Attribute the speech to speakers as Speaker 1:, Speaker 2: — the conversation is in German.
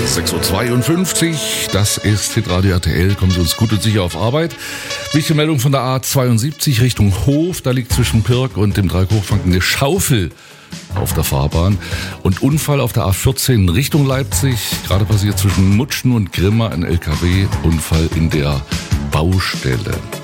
Speaker 1: 6.52 Uhr, das ist Hitradio RTL, kommen Sie uns gut und sicher auf Arbeit. Wichtige Meldung von der A72 Richtung Hof, da liegt zwischen Pirk und dem Dreieck-Hochfranken eine Schaufel auf der Fahrbahn. Und Unfall auf der A14 Richtung Leipzig, gerade passiert zwischen Mutschen und Grimma, ein LKW-Unfall in der Baustelle.